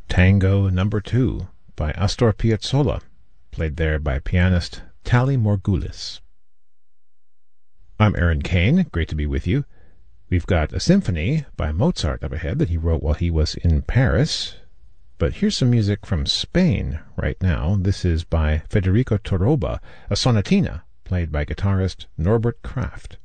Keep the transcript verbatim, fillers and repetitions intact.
Tango Number Two by Astor Piazzolla, played there by pianist Tally Morgulis. I'm Aaron Kane. Great to be with you. We've got a symphony by Mozart up ahead that he wrote while he was in Paris. But here's some music from Spain right now. This is by Federico Torroba, a sonatina played by guitarist Norbert Kraft.